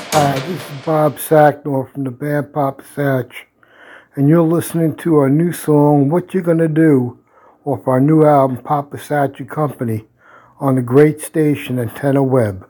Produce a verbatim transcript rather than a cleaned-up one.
Hi, this is Bob Sacknor from the band Papa Satch, and you're listening to our new song, What You Gonna Do, off our new album, Papa Satch and Company, on the great station Antenna Web.